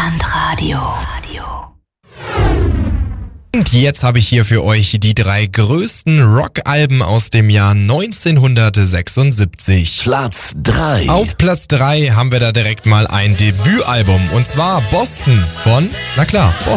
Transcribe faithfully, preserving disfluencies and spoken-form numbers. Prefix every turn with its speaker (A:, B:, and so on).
A: Deutschlandradio.
B: Und jetzt habe ich hier für euch die drei größten Rockalben aus dem Jahr neunzehnhundertsechsundsiebzig.
C: Platz drei.
B: Auf Platz drei haben wir da direkt mal ein Debütalbum und zwar Boston von, na klar, Boston.